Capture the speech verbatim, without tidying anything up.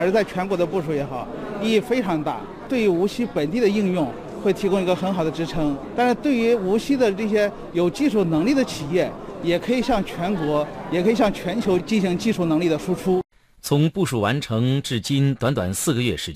而在全国的部署也好，意义非常大，对于无锡本地的应用会提供一个很好的支撑。但是对于无锡的这些有技术能力的企业，也可以向全国，也可以向全球进行技术能力的输出。 从部署完成至今短短四个月时间。